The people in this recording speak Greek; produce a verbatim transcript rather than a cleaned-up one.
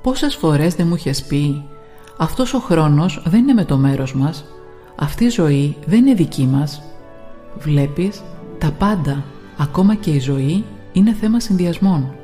Πόσες φορές δεν μου είχες πει «Αυτός ο χρόνος δεν είναι με το μέρος μας, αυτή η ζωή δεν είναι δική μας». Βλέπεις, τα πάντα, ακόμα και η ζωή, είναι θέμα συνδυασμών.